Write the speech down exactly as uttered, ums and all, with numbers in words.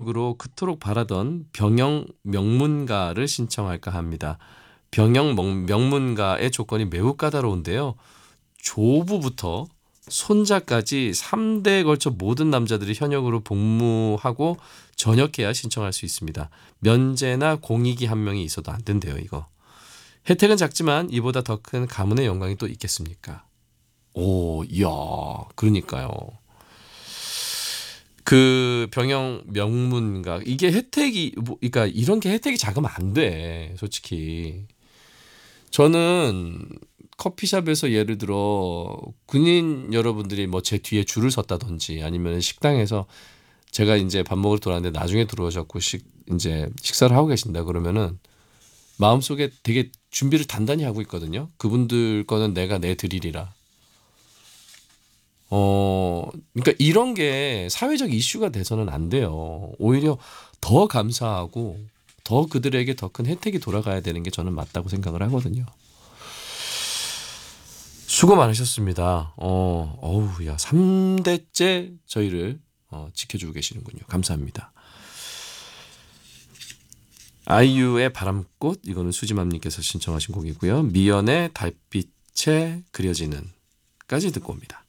사회적으로 그토록 바라던 병영 명문가를 신청할까 합니다. 병영 명문가의 조건이 매우 까다로운데요. 조부부터 손자까지 삼 대에 걸쳐 모든 남자들이 현역으로 복무하고 전역해야 신청할 수 있습니다. 면제나 공익이 한 명이 있어도 안 된대요, 이거. 혜택은 작지만 이보다 더 큰 가문의 영광이 또 있겠습니까? 오, 이야, 그러니까요. 그 병영 명문가 이게 혜택이 뭐, 그러니까 이런 게 혜택이 작으면 안 돼, 솔직히. 저는 커피숍에서 예를 들어 군인 여러분들이 뭐 제 뒤에 줄을 섰다든지 아니면 식당에서 제가 이제 밥 먹으러 들어왔는데 나중에 들어오셨고 식 이제 식사를 하고 계신다 그러면은 마음속에 되게 준비를 단단히 하고 있거든요. 그분들 거는 내가 내드리리라. 어, 그러니까 이런 게 사회적 이슈가 돼서는 안 돼요. 오히려 더 감사하고 더 그들에게 더 큰 혜택이 돌아가야 되는 게 저는 맞다고 생각을 하거든요. 수고 많으셨습니다. 어, 어우, 야, 삼 대째 저희를 어, 지켜주고 계시는군요. 감사합니다. 아이유의 바람꽃, 이거는 수지맘님께서 신청하신 곡이고요. 미연의 달빛에 그려지는 까지 듣고 옵니다.